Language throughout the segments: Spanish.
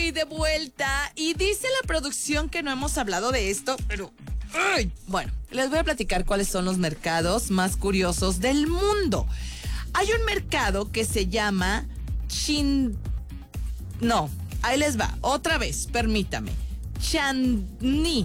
y de vuelta. Y dice la producción que no hemos hablado de esto, pero... ¡ay! Bueno, les voy a platicar cuáles son los mercados más curiosos del mundo. Hay un mercado que se llama No, ahí les va. Otra vez, permítame. Chandni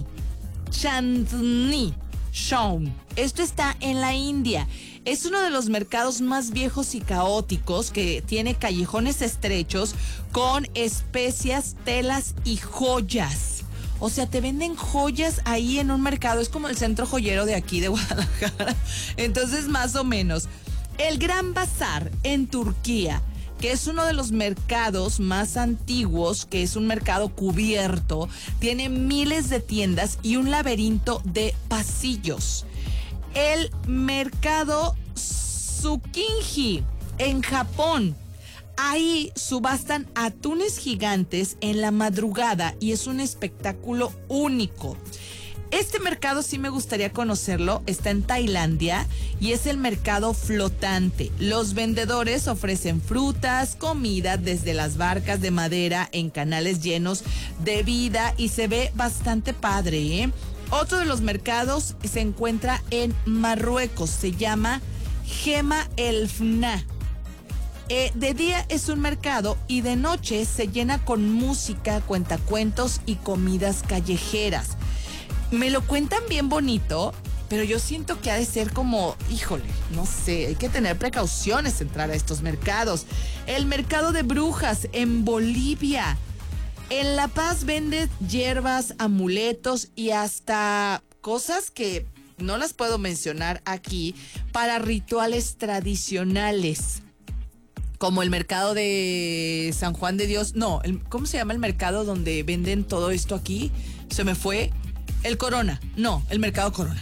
Chowk. Esto está en la India. Es uno de los mercados más viejos y caóticos que tiene callejones estrechos con especias, telas y joyas. O sea, te venden joyas ahí en un mercado. Es como el centro joyero de aquí de Guadalajara. Entonces, más o menos. El Gran Bazar en Turquía, que es uno de los mercados más antiguos, que es un mercado cubierto, tiene miles de tiendas y un laberinto de pasillos. El mercado Tsukiji en Japón. Ahí subastan atunes gigantes en la madrugada y es un espectáculo único. Este mercado sí me gustaría conocerlo, está en Tailandia y es el mercado flotante. Los vendedores ofrecen frutas, comida desde las barcas de madera en canales llenos de vida y se ve bastante padre, ¿eh? Otro de los mercados se encuentra en Marruecos, se llama Gema El Fna. De día es un mercado y de noche se llena con música, cuentacuentos y comidas callejeras. Me lo cuentan bien bonito, pero yo siento que ha de ser como, híjole, no sé, hay que tener precauciones entrar a estos mercados. El mercado de brujas en Bolivia. En La Paz venden hierbas, amuletos y hasta cosas que no las puedo mencionar aquí para rituales tradicionales. Como el mercado de San Juan de Dios. No, ¿cómo se llama el mercado donde venden todo esto aquí? Se me fue. El Corona. No, el mercado Corona.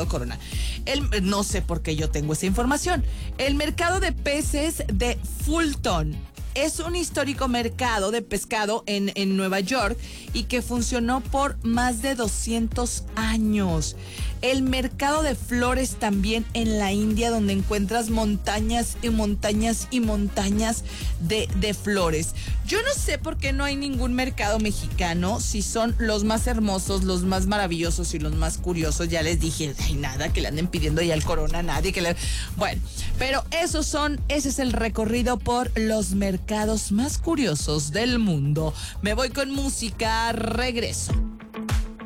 No sé por qué yo tengo esa información. El mercado de peces de Fulton. Es un histórico mercado de pescado en Nueva York y que funcionó por más de 200 años. El mercado de flores también en la India, donde encuentras montañas y montañas y montañas de flores. Yo no sé por qué no hay ningún mercado mexicano, si son los más hermosos, los más maravillosos y los más curiosos. Ya les dije, hay nada que le anden pidiendo ya al Corona, nadie que le... Bueno, pero ese es el recorrido por los mercados más curiosos del mundo. Me voy con música, regreso.